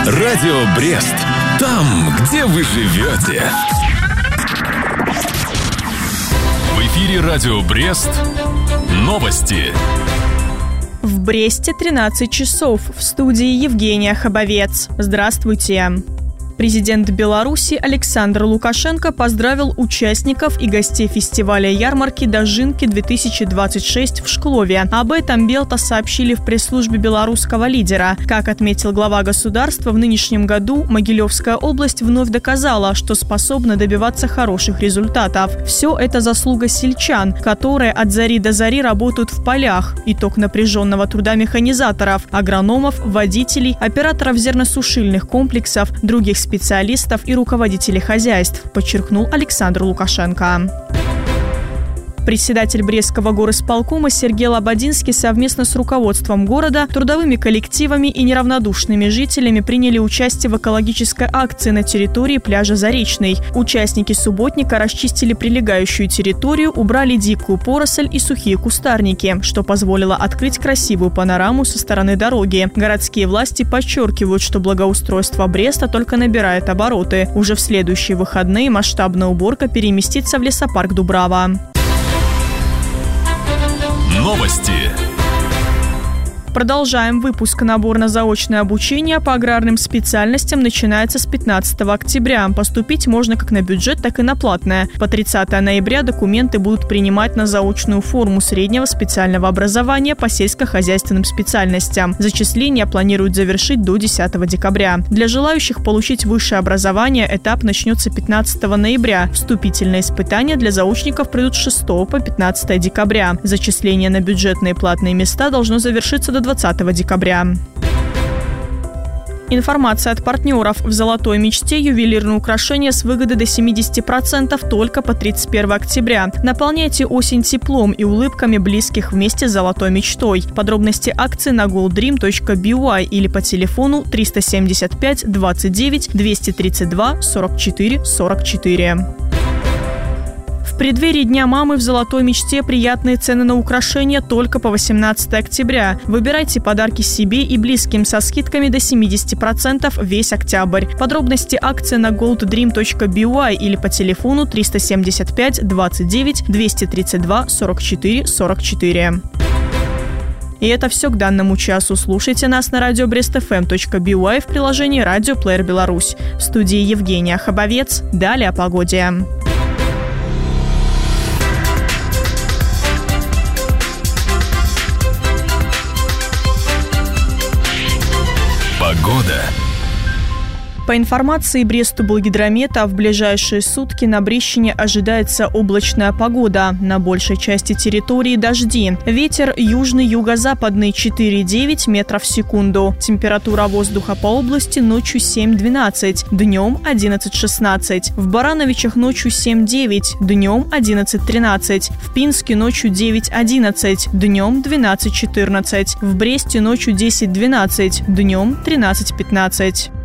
Радио Брест. Там, где вы живете. В эфире Радио Брест. Новости. В Бресте 13 часов. В студии Евгения Хабовец. Здравствуйте. Президент Беларуси Александр Лукашенко поздравил участников и гостей фестиваля ярмарки «Дожинки-2026» в Шклове. Об этом Белта сообщили в пресс-службе белорусского лидера. Как отметил глава государства, в нынешнем году Могилевская область вновь доказала, что способна добиваться хороших результатов. Все это заслуга сельчан, которые от зари до зари работают в полях. Итог напряженного труда механизаторов, агрономов, водителей, операторов зерносушильных комплексов, других специалистов и руководителей хозяйств, подчеркнул Александр Лукашенко. Председатель Брестского горисполкома Сергей Лободинский совместно с руководством города, трудовыми коллективами и неравнодушными жителями приняли участие в экологической акции на территории пляжа Заречный. Участники субботника расчистили прилегающую территорию, убрали дикую поросль и сухие кустарники, что позволило открыть красивую панораму со стороны дороги. Городские власти подчеркивают, что благоустройство Бреста только набирает обороты. Уже в следующие выходные масштабная уборка переместится в лесопарк Дубрава. Новости. Продолжаем выпуск. Набор на заочное обучение по аграрным специальностям начинается с 15 октября. Поступить можно как на бюджет, так и на платное. По 30 ноября документы будут принимать на заочную форму среднего специального образования по сельскохозяйственным специальностям. Зачисление планируют завершить до 10 декабря. Для желающих получить высшее образование этап начнется 15 ноября. Вступительные испытания для заочников пройдут с 6 по 15 декабря. Зачисление на бюджетные платные места должно завершиться до 20 декабря. Информация от партнеров. В «Золотой мечте» ювелирные украшения с выгодой до 70% только по 31 октября. Наполняйте осень теплом и улыбками близких вместе с «Золотой мечтой». Подробности акции на golddream.by или по телефону 375 29 232 44 44. В преддверии Дня мамы в «Золотой мечте» приятные цены на украшения только по 18 октября. Выбирайте подарки себе и близким со скидками до 70% весь октябрь. Подробности акции на golddream.by или по телефону 375 29 232 44 44. И это все к данному часу. Слушайте нас на radiobrestfm.by в приложении «Радио Плеер Беларусь». В студии Евгения Хабовец. Далее о погоде. Погода. По информации Бресту-Болгидромета, в ближайшие сутки на Брещине ожидается облачная погода. На большей части территории дожди. Ветер южный, юго-западный 4,9 метров в секунду. Температура воздуха по области ночью 7-12, днем 11-16. В Барановичах ночью 7-9, днем 11-13. В Пинске ночью 9-11, днем 12-14. В Бресте ночью 10-12, днем 13-15.